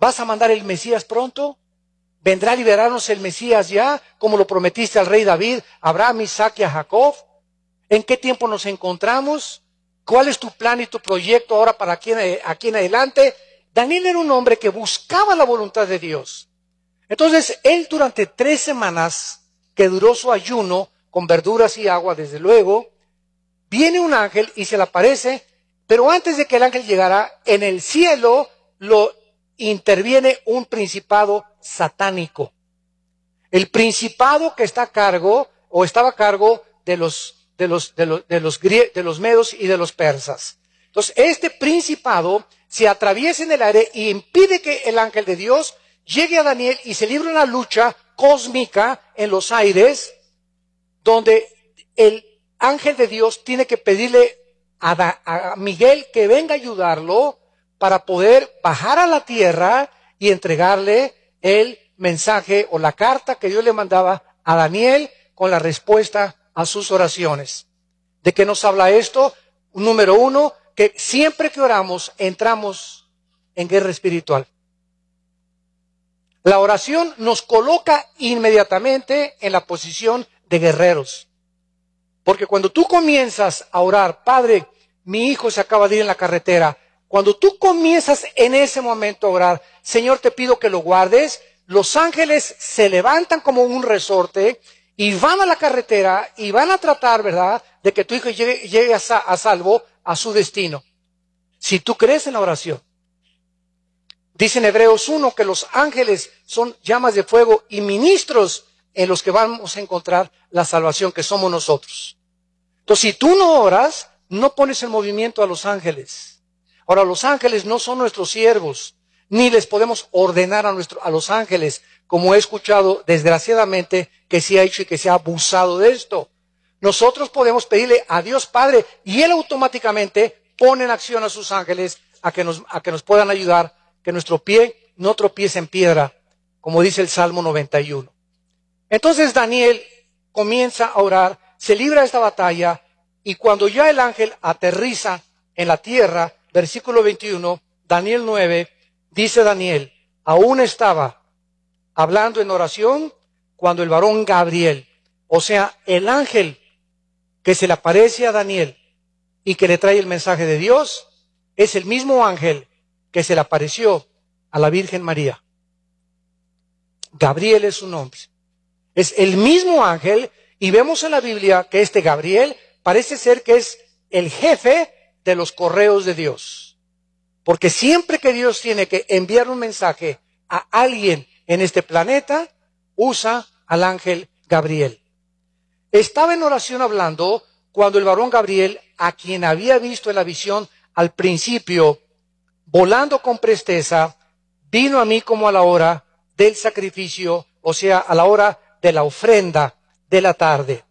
¿Vas a mandar el Mesías pronto? ¿Vendrá a liberarnos el Mesías ya, como lo prometiste al rey David, a Abraham, Isaac y a Jacob? ¿En qué tiempo nos encontramos? ¿Cuál es tu plan y tu proyecto ahora para aquí en adelante? Daniel era un hombre que buscaba la voluntad de Dios. Entonces, él durante 3 semanas, que duró su ayuno, con verduras y agua, desde luego, viene un ángel y se le aparece, pero antes de que el ángel llegara, en el cielo lo interviene un principado satánico. El principado que está a cargo, o estaba a cargo de los medos y de los persas. Entonces, este principado se atraviesa en el aire y impide que el ángel de Dios llegue a Daniel y se libra una lucha cósmica en los aires, donde el ángel de Dios tiene que pedirle a Miguel que venga a ayudarlo para poder bajar a la tierra y entregarle el mensaje o la carta que Dios le mandaba a Daniel con la respuesta a sus oraciones. ¿De qué nos habla esto? Número 1, que siempre que oramos entramos en guerra espiritual. La oración nos coloca inmediatamente en la posición de guerreros. Porque cuando tú comienzas a orar, Padre, mi hijo se acaba de ir en la carretera. Cuando tú comienzas en ese momento a orar, Señor, te pido que lo guardes. Los ángeles se levantan como un resorte y van a la carretera y van a tratar, ¿verdad?, de que tu hijo llegue a salvo a su destino. Si tú crees en la oración. Dice en Hebreos 1 que los ángeles son llamas de fuego y ministros en los que vamos a encontrar la salvación, que somos nosotros. Entonces, si tú no oras, no pones en movimiento a los ángeles. Ahora, los ángeles no son nuestros siervos, ni les podemos ordenar a los ángeles, como he escuchado desgraciadamente que se ha hecho y que se ha abusado de esto. Nosotros podemos pedirle a Dios Padre y Él automáticamente pone en acción a sus ángeles a que nos puedan ayudar, que nuestro pie no tropiece en piedra, como dice el Salmo 91. Entonces Daniel comienza a orar, se libra de esta batalla, y cuando ya el ángel aterriza en la tierra, versículo 21, Daniel 9, dice Daniel, aún estaba hablando en oración cuando el varón Gabriel, o sea, el ángel que se le aparece a Daniel y que le trae el mensaje de Dios, es el mismo ángel que se le apareció a la Virgen María. Gabriel es su nombre. Es el mismo ángel, y vemos en la Biblia que este Gabriel parece ser que es el jefe de los correos de Dios. Porque siempre que Dios tiene que enviar un mensaje a alguien en este planeta, usa al ángel Gabriel. Estaba en oración hablando cuando el varón Gabriel, a quien había visto en la visión al principio, volando con presteza, vino a mí como a la hora del sacrificio, o sea, a la hora de la ofrenda de la tarde.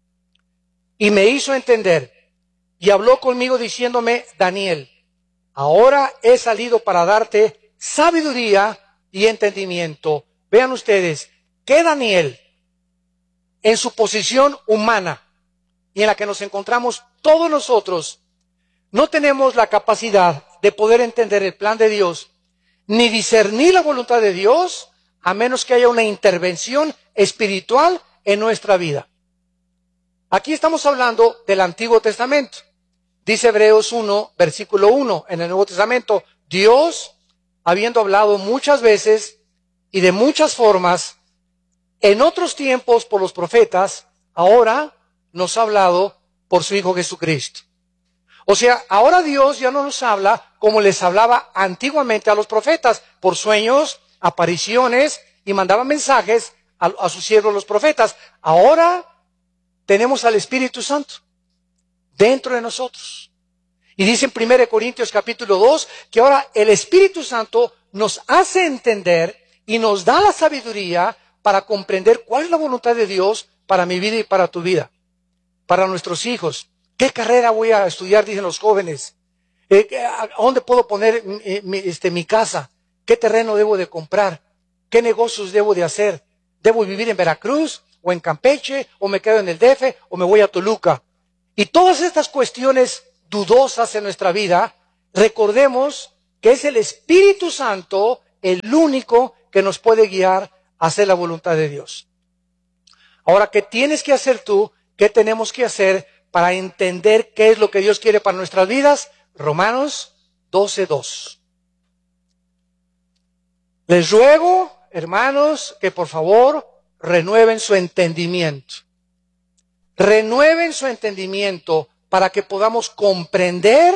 Y me hizo entender, y habló conmigo diciéndome, Daniel, ahora he salido para darte sabiduría y entendimiento. Vean ustedes, que Daniel, en su posición humana, y en la que nos encontramos todos nosotros, no tenemos la capacidad de poder entender el plan de Dios, ni discernir la voluntad de Dios, a menos que haya una intervención espiritual en nuestra vida. Aquí estamos hablando del Antiguo Testamento. Dice Hebreos 1, versículo 1, en el Nuevo Testamento, Dios, habiendo hablado muchas veces y de muchas formas, en otros tiempos por los profetas, ahora nos ha hablado por su Hijo Jesucristo. O sea, ahora Dios ya no nos habla como les hablaba antiguamente a los profetas, por sueños, apariciones, y mandaba mensajes a sus siervos los profetas. Ahora tenemos al Espíritu Santo dentro de nosotros. Y dice en 1 Corintios capítulo 2 que ahora el Espíritu Santo nos hace entender y nos da la sabiduría para comprender cuál es la voluntad de Dios para mi vida y para tu vida, para nuestros hijos. ¿Qué carrera voy a estudiar? Dicen los jóvenes. ¿A dónde puedo poner mi casa? ¿Qué terreno debo de comprar? ¿Qué negocios debo de hacer? ¿Debo vivir en Veracruz o en Campeche o me quedo en el DF o me voy a Toluca? Y todas estas cuestiones dudosas en nuestra vida, recordemos que es el Espíritu Santo el único que nos puede guiar a hacer la voluntad de Dios. Ahora, ¿qué tienes que hacer tú? ¿Qué tenemos que hacer para entender qué es lo que Dios quiere para nuestras vidas? Romanos 12:2. Les ruego, hermanos, que por favor renueven su entendimiento. Renueven su entendimiento para que podamos comprender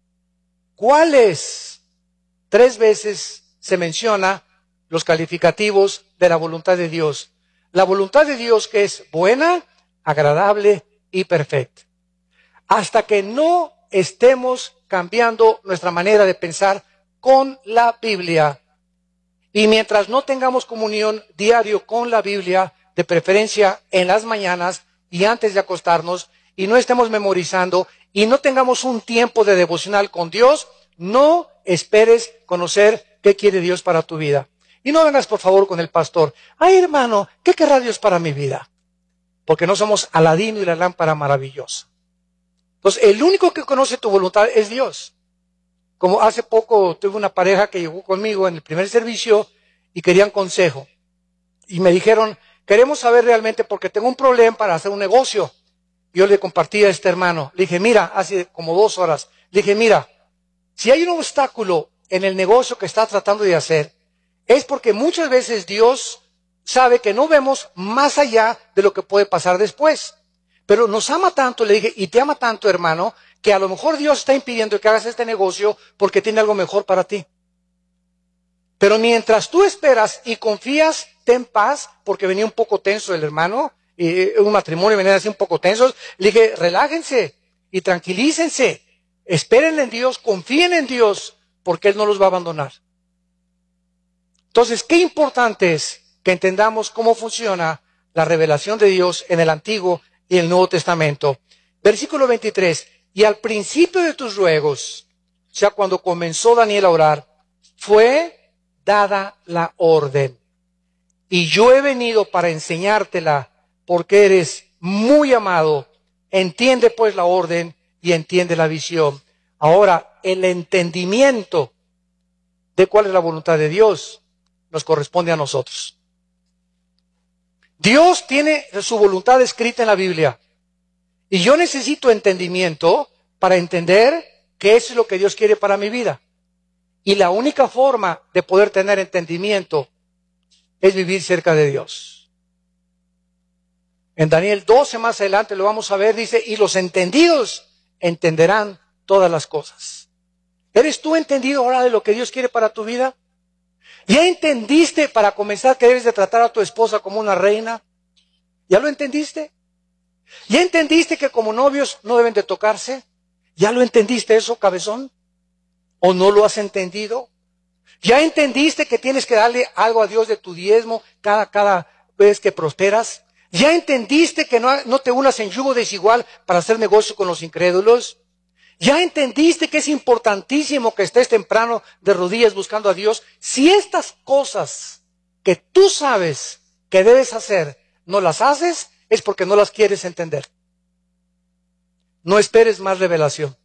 cuáles. 3 veces se menciona los calificativos de la voluntad de Dios. La voluntad de Dios que es buena, agradable y perfecta. Hasta que no estemos cambiando nuestra manera de pensar con la Biblia, y mientras no tengamos comunión diario con la Biblia, de preferencia en las mañanas y antes de acostarnos, y no estemos memorizando, y no tengamos un tiempo de devocional con Dios, no esperes conocer qué quiere Dios para tu vida. Y no vengas por favor con el pastor, ay hermano, ¿qué querrá Dios para mi vida? Porque no somos Aladino y la lámpara maravillosa. Entonces, el único que conoce tu voluntad es Dios. Como hace poco tuve una pareja que llegó conmigo en el primer servicio y querían consejo. Y me dijeron, queremos saber realmente porque tengo un problema para hacer un negocio. Yo le compartí a este hermano, le dije, mira, hace como 2 horas, le dije, mira, si hay un obstáculo en el negocio que está tratando de hacer, es porque muchas veces Dios sabe que no vemos más allá de lo que puede pasar después. Pero nos ama tanto, le dije, y te ama tanto, hermano, que a lo mejor Dios está impidiendo que hagas este negocio porque tiene algo mejor para ti. Pero mientras tú esperas y confías, ten paz, porque venía un poco tenso el hermano, y un matrimonio venía así un poco tensos. Le dije, relájense y tranquilícense, espérenle en Dios, confíen en Dios, porque Él no los va a abandonar. Entonces, qué importante es que entendamos cómo funciona la revelación de Dios en el Antiguo y el Nuevo Testamento. Versículo 23, y al principio de tus ruegos, o sea, cuando comenzó Daniel a orar, fue dada la orden. Y yo he venido para enseñártela, porque eres muy amado. Entiende pues la orden y entiende la visión. Ahora, el entendimiento de cuál es la voluntad de Dios nos corresponde a nosotros. Dios tiene su voluntad escrita en la Biblia. Y yo necesito entendimiento para entender qué es lo que Dios quiere para mi vida. Y la única forma de poder tener entendimiento es vivir cerca de Dios. En Daniel 12 más adelante lo vamos a ver, dice, y los entendidos entenderán todas las cosas. ¿Eres tú entendido ahora de lo que Dios quiere para tu vida? ¿Ya entendiste para comenzar que debes de tratar a tu esposa como una reina? ¿Ya lo entendiste? ¿Ya entendiste que como novios no deben de tocarse? ¿Ya lo entendiste eso, cabezón? ¿O no lo has entendido? ¿Ya entendiste que tienes que darle algo a Dios de tu diezmo cada vez que prosperas? ¿Ya entendiste que no te unas en yugo desigual para hacer negocio con los incrédulos? ¿Ya entendiste que es importantísimo que estés temprano de rodillas buscando a Dios? Si estas cosas que tú sabes que debes hacer, no las haces, es porque no las quieres entender. No esperes más revelación.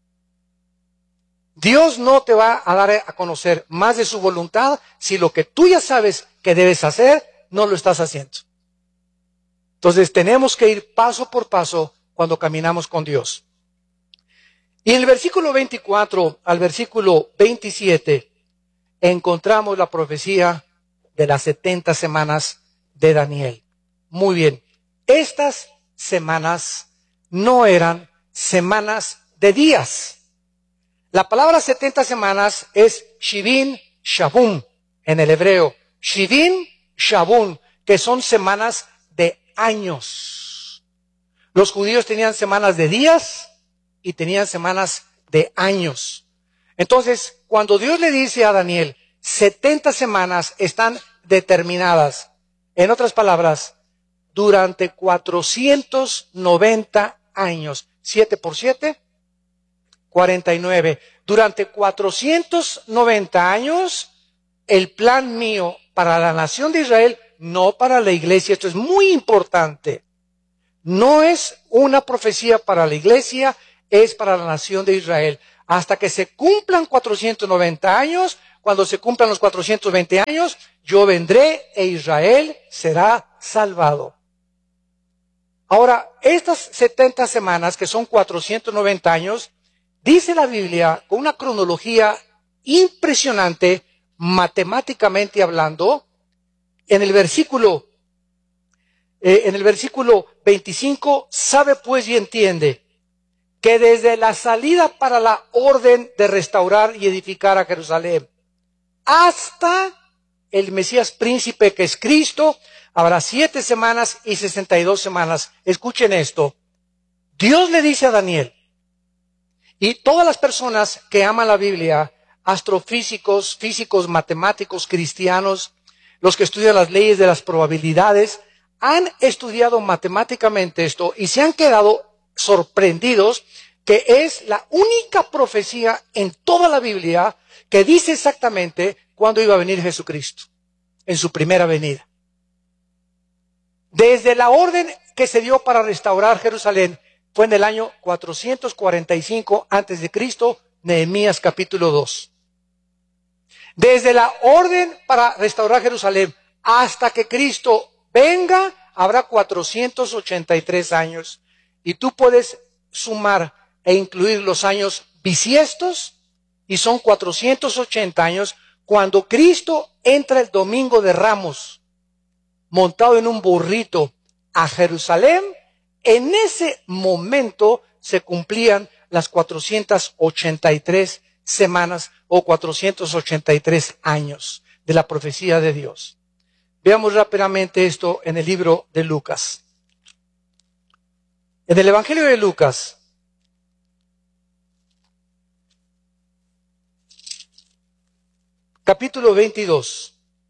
Dios no te va a dar a conocer más de su voluntad si lo que tú ya sabes que debes hacer, no lo estás haciendo. Entonces tenemos que ir paso por paso cuando caminamos con Dios. Y en el versículo 24 al versículo 27 encontramos la profecía de las 70 semanas de Daniel. Muy bien, estas semanas no eran semanas de días. La palabra 70 semanas es Shivin Shabun en el hebreo. Shivin Shabun, que son semanas de años. Los judíos tenían semanas de días y tenían semanas de años. Entonces, cuando Dios le dice a Daniel, 70 semanas están determinadas. En otras palabras, durante 490 años. 7 por 7, 49. Durante 490 años, el plan mío para la nación de Israel, no para la iglesia, esto es muy importante. No es una profecía para la iglesia, es para la nación de Israel. Hasta que se cumplan 490 años, cuando se cumplan los 420 años, yo vendré e Israel será salvado. Ahora, estas 70 semanas, que son 490 años, dice la Biblia con una cronología impresionante, matemáticamente hablando, en el versículo 25, sabe pues y entiende que desde la salida para la orden de restaurar y edificar a Jerusalén hasta el Mesías príncipe que es Cristo, habrá 7 semanas y 62 semanas. Escuchen esto. Dios le dice a Daniel, y todas las personas que aman la Biblia, astrofísicos, físicos, matemáticos, cristianos, los que estudian las leyes de las probabilidades, han estudiado matemáticamente esto y se han quedado sorprendidos que es la única profecía en toda la Biblia que dice exactamente cuándo iba a venir Jesucristo, en su primera venida. Desde la orden que se dio para restaurar Jerusalén, fue en el año 445 antes de Cristo, Nehemías capítulo 2. Desde la orden para restaurar Jerusalén hasta que Cristo venga, habrá 483 años. Y tú puedes sumar e incluir los años bisiestos, y son 480 años, cuando Cristo entra el domingo de Ramos, montado en un burrito a Jerusalén. En ese momento se cumplían las 483 semanas o 483 años de la profecía de Dios. Veamos rápidamente esto en el libro de Lucas. En el Evangelio de Lucas, capítulo 22.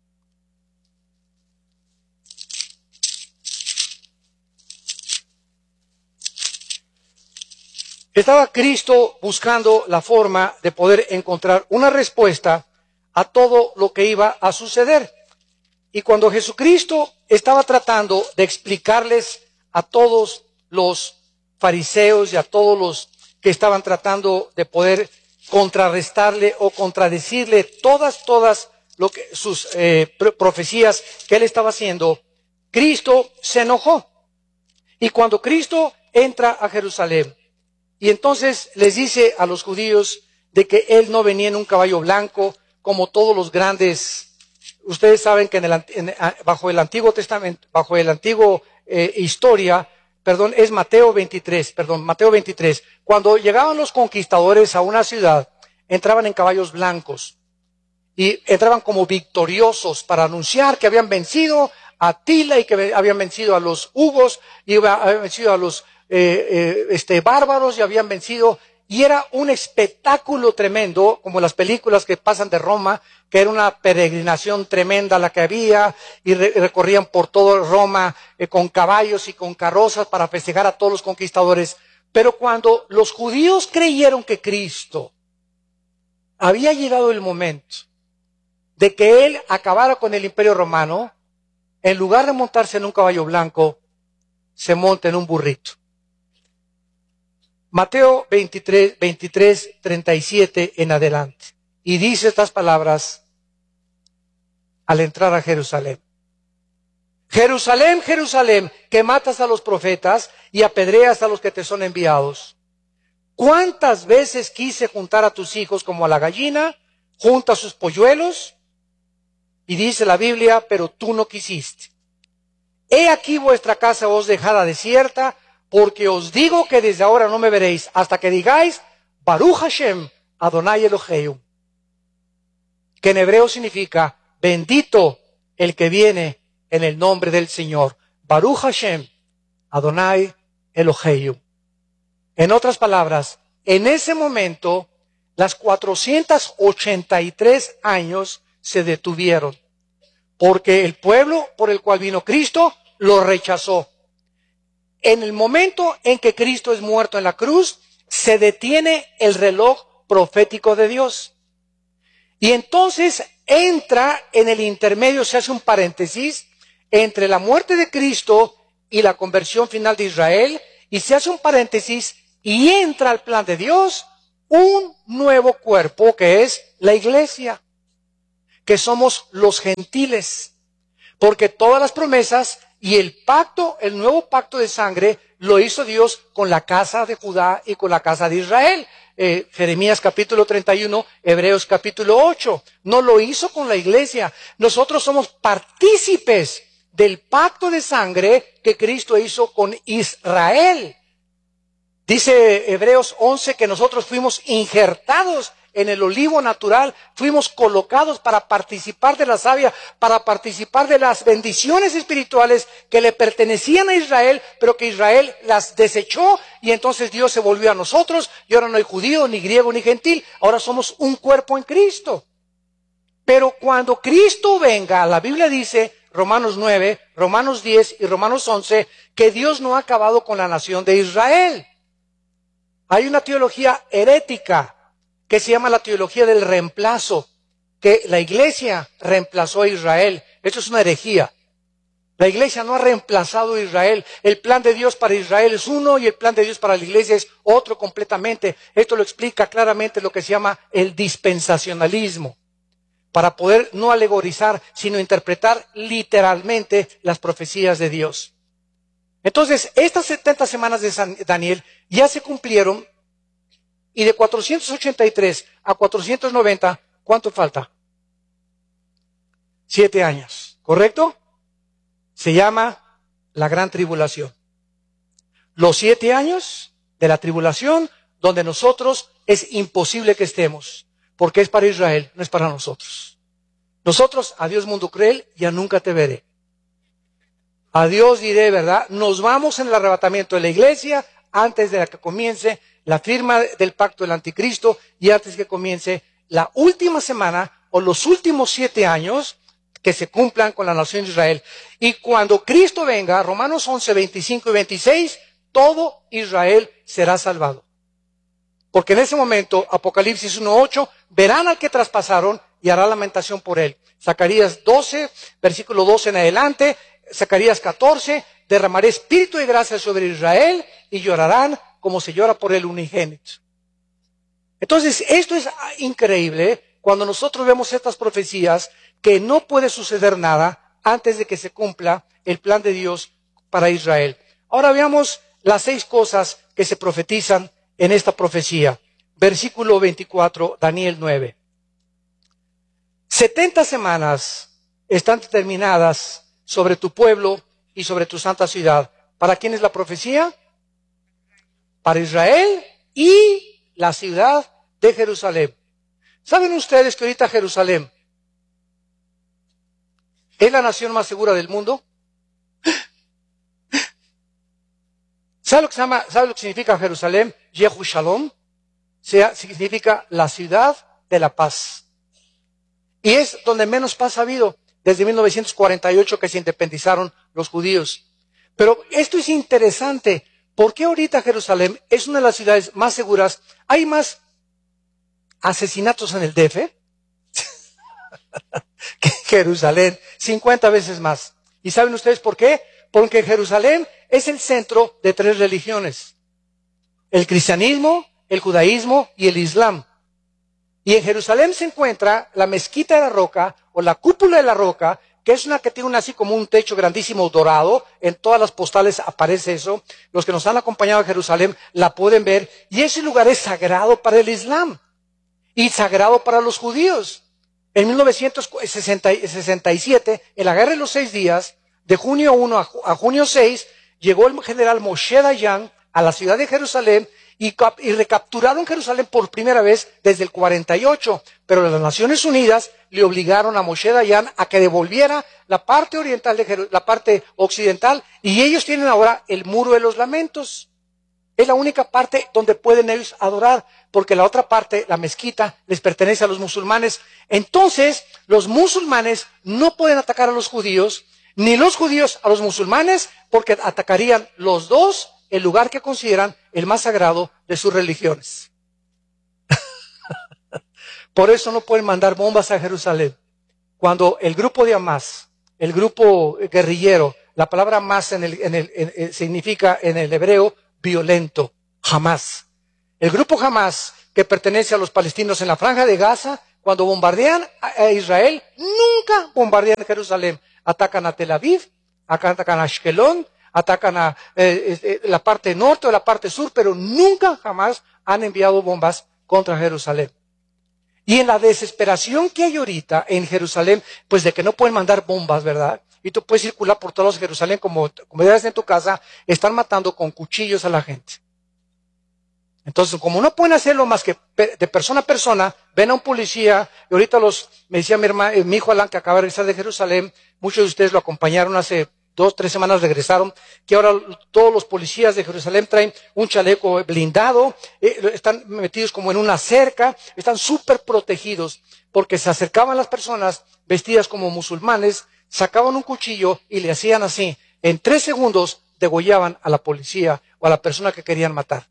Estaba Cristo buscando la forma de poder encontrar una respuesta a todo lo que iba a suceder. Y cuando Jesucristo estaba tratando de explicarles a todos los fariseos y a todos los que estaban tratando de poder contrarrestarle o contradecirle todas sus profecías que él estaba haciendo, Cristo se enojó. Y cuando Cristo entra a Jerusalén, y entonces les dice a los judíos de que él no venía en un caballo blanco como todos los grandes. Ustedes saben que bajo el Antiguo Testamento, bajo el Antiguo historia, es Mateo 23. Cuando llegaban los conquistadores a una ciudad, entraban en caballos blancos y entraban como victoriosos para anunciar que habían vencido a Atila y que habían vencido a los hugos y habían vencido a los bárbaros y habían vencido, y era un espectáculo tremendo, como las películas que pasan de Roma, que era una peregrinación tremenda la que había, y recorrían por todo Roma con caballos y con carrozas para festejar a todos los conquistadores. Pero cuando los judíos creyeron que Cristo había llegado el momento de que él acabara con el Imperio Romano, en lugar de montarse en un caballo blanco, se monta en un burrito. Mateo 23, 37 en adelante. Y dice estas palabras al entrar a Jerusalén. Jerusalén, Jerusalén, que matas a los profetas y apedreas a los que te son enviados. ¿Cuántas veces quise juntar a tus hijos como a la gallina junta sus polluelos? Y dice la Biblia, pero tú no quisiste. He aquí vuestra casa os dejada desierta, porque os digo que desde ahora no me veréis hasta que digáis, Baruch Hashem, Adonai Elohim, que en hebreo significa, bendito el que viene en el nombre del Señor. Baruch Hashem, Adonai Elohim. En otras palabras, en ese momento, las 483 años se detuvieron, porque el pueblo por el cual vino Cristo lo rechazó. En el momento en que Cristo es muerto en la cruz, se detiene el reloj profético de Dios. Y entonces entra en el intermedio, se hace un paréntesis entre la muerte de Cristo y la conversión final de Israel, y se hace un paréntesis y entra al plan de Dios un nuevo cuerpo que es la iglesia. que somos los gentiles. Porque todas las promesas y el pacto, el nuevo pacto de sangre, lo hizo Dios con la casa de Judá y con la casa de Israel. Jeremías capítulo 31, Hebreos capítulo 8. No lo hizo con la iglesia. Nosotros somos partícipes del pacto de sangre que Cristo hizo con Israel. Dice Hebreos 11 que nosotros fuimos injertados en el olivo natural, fuimos colocados para participar de la savia, para participar de las bendiciones espirituales que le pertenecían a Israel, pero que Israel las desechó y entonces Dios se volvió a nosotros y ahora no hay judío, ni griego, ni gentil, ahora somos un cuerpo en Cristo. Pero cuando Cristo venga, la Biblia dice, Romanos 9, Romanos 10 y Romanos 11, que Dios no ha acabado con la nación de Israel. Hay una teología herética que se llama la teología del reemplazo, que la iglesia reemplazó a Israel. Esto es una herejía. La iglesia no ha reemplazado a Israel. El plan de Dios para Israel es uno y el plan de Dios para la iglesia es otro completamente. Esto lo explica claramente lo que se llama el dispensacionalismo, para poder no alegorizar, sino interpretar literalmente las profecías de Dios. Entonces, estas 70 semanas de Daniel ya se cumplieron. Y de 483 a 490, ¿cuánto falta? 7 años, ¿correcto? Se llama la gran tribulación. Los 7 años de la tribulación donde nosotros es imposible que estemos, porque es para Israel, no es para nosotros. Nosotros, adiós mundo cruel, ya nunca te veré. Adiós diré, ¿verdad? Nos vamos en el arrebatamiento de la iglesia antes de que comience la firma del pacto del anticristo y antes que comience la última semana o los últimos 7 años que se cumplan con la nación de Israel. Y cuando Cristo venga, Romanos 11, 25 y 26, todo Israel será salvado. Porque en ese momento, Apocalipsis 1, 8, verán al que traspasaron y hará lamentación por él. Zacarías 12, versículo 12 en adelante, Zacarías 14, derramaré espíritu y gracia sobre Israel y llorarán como se llora por el unigénito. Entonces, esto es increíble cuando nosotros vemos estas profecías que no puede suceder nada antes de que se cumpla el plan de Dios para Israel. Ahora veamos las 6 cosas que se profetizan en esta profecía. Versículo 24, Daniel 9. 70 semanas están determinadas sobre tu pueblo y sobre tu santa ciudad. ¿Para quién es la profecía? Para Israel y la ciudad de Jerusalén. ¿Saben ustedes que ahorita Jerusalén es la nación más segura del mundo? ¿Sabe lo que significa Jerusalén? Yehushalom. Significa la ciudad de la paz. Y es donde menos paz ha habido desde 1948 que se independizaron los judíos. Pero esto es interesante. ¿Por qué ahorita Jerusalén es una de las ciudades más seguras? ¿Hay más asesinatos en el DF que Jerusalén? 50 veces más. ¿Y saben ustedes por qué? Porque Jerusalén es el centro de 3 religiones. El cristianismo, el judaísmo y el islam. Y en Jerusalén se encuentra la mezquita de la roca o la cúpula de la roca, que es una que tiene así como un techo grandísimo dorado. En todas las postales aparece eso. Los que nos han acompañado a Jerusalén la pueden ver. Y ese lugar es sagrado para el Islam y sagrado para los judíos. En 1967, en la Guerra de los 6 días, de junio 1 a junio 6, llegó el general Moshe Dayan a la ciudad de Jerusalén y recapturaron Jerusalén por primera vez desde el 48, pero las Naciones Unidas le obligaron a Moshe Dayan a que devolviera la parte oriental de la parte occidental, y ellos tienen ahora el Muro de los Lamentos. Es la única parte donde pueden ellos adorar, porque la otra parte, la mezquita, les pertenece a los musulmanes. Entonces, los musulmanes no pueden atacar a los judíos, ni los judíos a los musulmanes, porque atacarían los dos el lugar que consideran el más sagrado de sus religiones. Por eso no pueden mandar bombas a Jerusalén. Cuando el grupo de Hamas, el grupo guerrillero, la palabra Hamas significa en el hebreo violento, Hamas. El grupo Hamas, que pertenece a los palestinos en la Franja de Gaza, Cuando bombardean a Israel, nunca bombardean Jerusalén. Atacan a Tel Aviv, atacan a Ashkelon, atacan a la parte norte o la parte sur, pero nunca jamás han enviado bombas contra Jerusalén. Y en la desesperación que hay ahorita en Jerusalén, pues de que no pueden mandar bombas, ¿verdad? Y tú puedes circular por todos Jerusalén como veas en tu casa, están matando con cuchillos a la gente. Entonces, como no pueden hacerlo más que de persona a persona, ven a un policía, y ahorita me decía mi hijo Alan, que acaba de regresar de Jerusalén, muchos de ustedes lo acompañaron hace 2, 3 semanas, regresaron, que ahora todos los policías de Jerusalén traen un chaleco blindado, están metidos como en una cerca, están súper protegidos, porque se acercaban las personas vestidas como musulmanes, sacaban un cuchillo y le hacían así. En 3 segundos degollaban a la policía o a la persona que querían matar.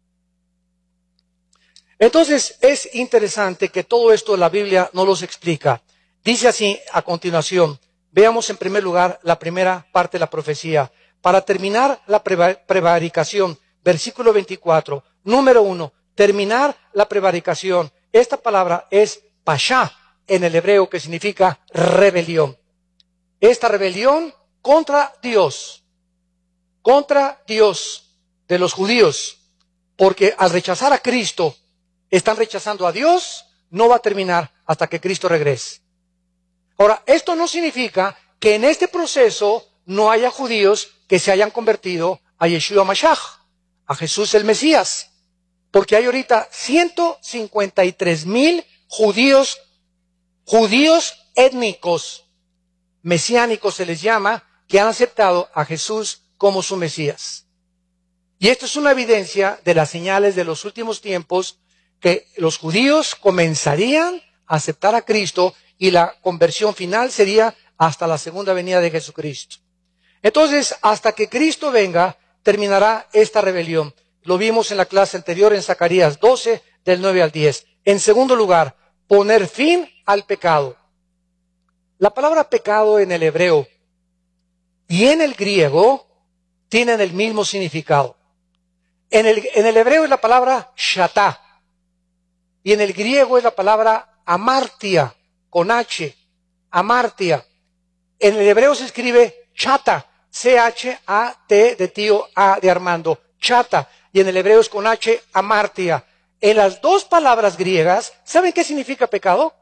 Entonces es interesante que todo esto la Biblia no los explica. Dice así a continuación, veamos en primer lugar la primera parte de la profecía. Para terminar la prevaricación, versículo 24, número 1, terminar la prevaricación. Esta palabra es pasha en el hebreo, que significa rebelión. Esta rebelión contra Dios de los judíos, porque al rechazar a Cristo, están rechazando a Dios, no va a terminar hasta que Cristo regrese. Ahora, esto no significa que en este proceso no haya judíos que se hayan convertido a Yeshua Mashiach, a Jesús el Mesías, porque hay ahorita 153,000 judíos étnicos, mesiánicos se les llama, que han aceptado a Jesús como su Mesías. Y esto es una evidencia de las señales de los últimos tiempos, que los judíos comenzarían a aceptar a Cristo y la conversión final sería hasta la segunda venida de Jesucristo. Entonces, hasta que Cristo venga, terminará esta rebelión. Lo vimos en la clase anterior en Zacarías 12, del 9 al 10. En segundo lugar, poner fin al pecado. La palabra pecado en el hebreo y en el griego tienen el mismo significado. En el hebreo es la palabra shatá. Y en el griego es la palabra amartia, con H, amartia. En el hebreo se escribe chata, C-H-A-T de tío, A de Armando, chata. Y en el hebreo es con H, amartia. En las dos palabras griegas, ¿saben qué significa pecado?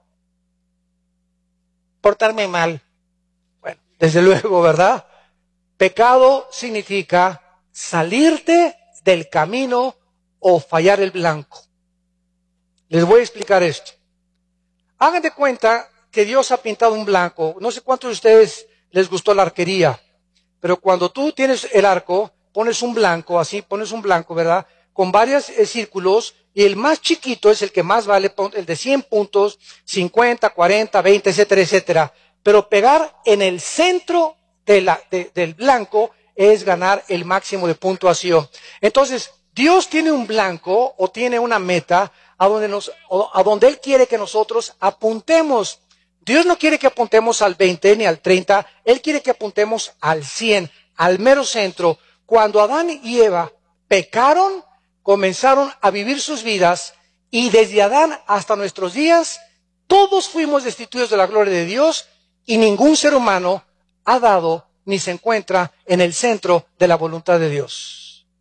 Portarme mal. Bueno, desde luego, ¿verdad? Pecado significa salirte del camino o fallar el blanco. Les voy a explicar esto. Hagan de cuenta que Dios ha pintado un blanco. No sé cuántos de ustedes les gustó la arquería, pero cuando tú tienes el arco, pones un blanco, así, pones un blanco, ¿verdad? Con varios círculos, y el más chiquito es el que más vale, el de 100 puntos, 50, 40, 20, etcétera, etcétera. Pero pegar en el centro del blanco es ganar el máximo de puntuación. Entonces, Dios tiene un blanco o tiene una meta a donde Él quiere que nosotros apuntemos. Dios no quiere que apuntemos al 20 ni al 30, Él quiere que apuntemos al 100, al mero centro. Cuando Adán y Eva pecaron, comenzaron a vivir sus vidas, y desde Adán hasta nuestros días, todos fuimos destituidos de la gloria de Dios, y ningún ser humano ha dado ni se encuentra en el centro de la voluntad de Dios.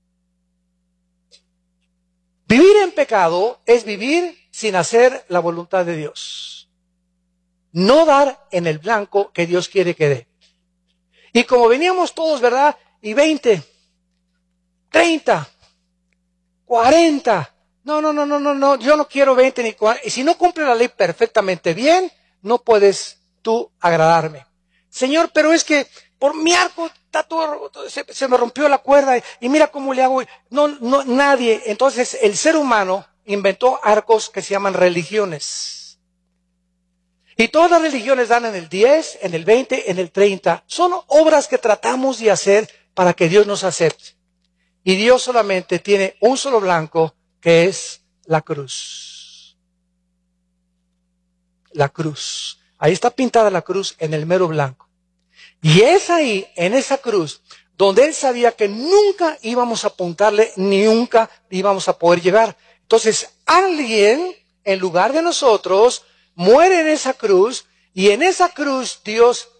Vivir en pecado es vivir sin hacer la voluntad de Dios. No dar en el blanco que Dios quiere que dé. Y como veníamos todos, ¿verdad? Y 20, 30, 40. No, yo no quiero 20 ni 40. Y si no cumple la ley perfectamente bien, no puedes tú agradarme. Señor, pero es que por mi arco está todo, se me rompió la cuerda y mira cómo le hago. No, nadie. Entonces el ser humano inventó arcos que se llaman religiones. Y todas las religiones dan en el 10, en el 20, en el 30. Son obras que tratamos de hacer para que Dios nos acepte. Y Dios solamente tiene un solo blanco, que es la cruz. La cruz. Ahí está pintada la cruz en el mero blanco. Y es ahí, en esa cruz, donde Él sabía que nunca íbamos a apuntarle, ni nunca íbamos a poder llegar. Entonces, alguien, en lugar de nosotros, muere en esa cruz y en esa cruz Dios